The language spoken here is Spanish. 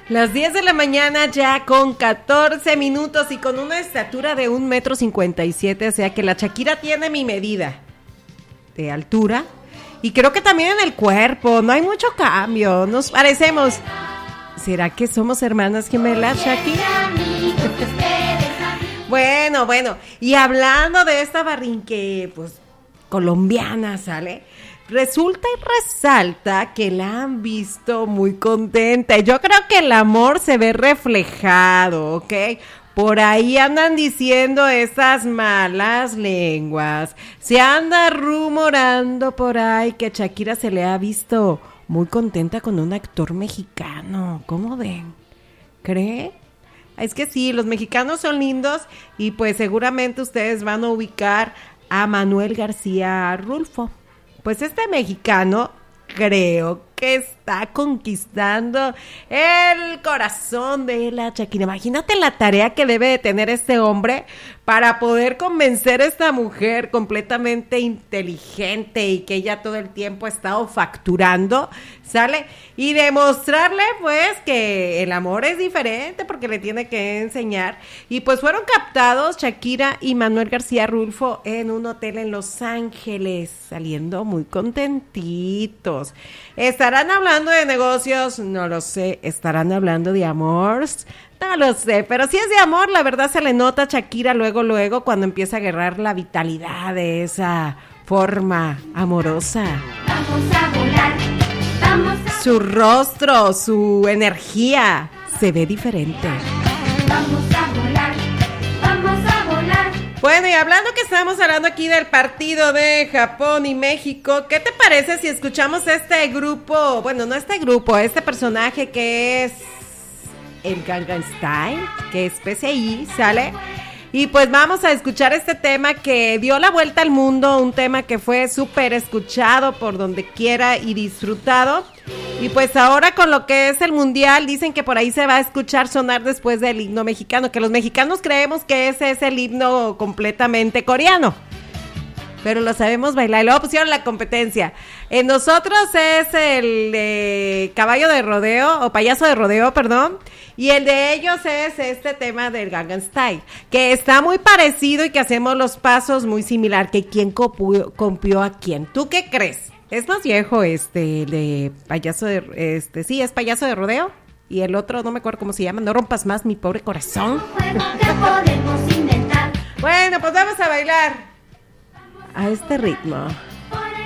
Las 10 de la mañana ya con 14 minutos y con una estatura de 1,57 m, o sea que la Shakira tiene mi medida de altura y creo que también en el cuerpo, no hay mucho cambio, nos parecemos. ¿Será que somos hermanas gemelas, Shakira? Bueno, y hablando de esta barrinque, pues, colombiana, ¿sale? Resulta y resalta que la han visto muy contenta. Yo creo que el amor se ve reflejado, ¿ok? Por ahí andan diciendo esas malas lenguas. Se anda rumorando por ahí que Shakira se le ha visto muy contenta con un actor mexicano. ¿Cómo ven? ¿Cree? Es que sí, los mexicanos son lindos y pues seguramente ustedes van a ubicar a Manuel García Rulfo. Pues este mexicano creo que está conquistando el corazón de la Shakira. Imagínate la tarea que debe de tener este hombre para poder convencer a esta mujer completamente inteligente y que ella todo el tiempo ha estado facturando, ¿sale? Y demostrarle pues que el amor es diferente porque le tiene que enseñar. Y pues fueron captados Shakira y Manuel García Rulfo en un hotel en Los Ángeles, saliendo muy contentitos. ¿Estarán hablando de negocios? No lo sé. ¿Estarán hablando de amor? No lo sé, pero si es de amor, la verdad se le nota a Shakira luego, cuando empieza a agarrar la vitalidad de esa forma amorosa. Vamos a volar, su rostro, su energía se ve diferente. Vamos a volar, vamos a volar. Bueno, y hablando que estamos hablando aquí del partido de Japón y México, ¿qué te parece si escuchamos este grupo? Bueno, no este grupo, este personaje que es el Gangnam Style, que es PCI, ¿sale? Y pues vamos a escuchar este tema que dio la vuelta al mundo, un tema que fue súper escuchado por donde quiera y disfrutado. Y pues ahora con lo que es el mundial, dicen que por ahí se va a escuchar sonar después del himno mexicano, que los mexicanos creemos que ese es el himno completamente coreano, pero lo sabemos bailar. Y luego pusieron la competencia. En nosotros es el de caballo de rodeo, o payaso de rodeo, perdón. Y el de ellos es este tema del Gangnam Style, que está muy parecido y que hacemos los pasos muy similar. Que quién copió a quién. ¿Tú qué crees? Es más viejo de payaso de... sí, es payaso de rodeo. Y el otro, no me acuerdo cómo se llama. No rompas más mi pobre corazón. Un juego que podemos inventar. Bueno, pues vamos a bailar a este ritmo.